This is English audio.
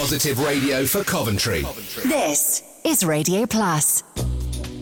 Positive radio for Coventry. This is Radio Plus.